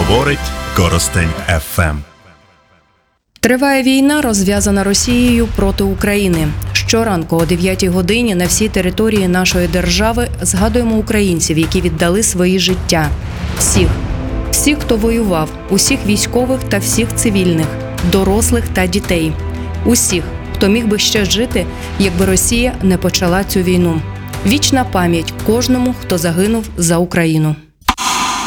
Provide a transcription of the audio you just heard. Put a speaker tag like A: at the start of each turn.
A: Говорить Коростень ФМ.
B: Триває війна, розв'язана Росією проти України. Щоранку о 9-й годині на всій території нашої держави згадуємо українців, які віддали свої життя. Всіх, хто воював, усіх військових та всіх цивільних, дорослих та дітей. Усіх, хто міг би ще жити, якби Росія не почала цю війну. Вічна пам'ять кожному, хто загинув за Україну.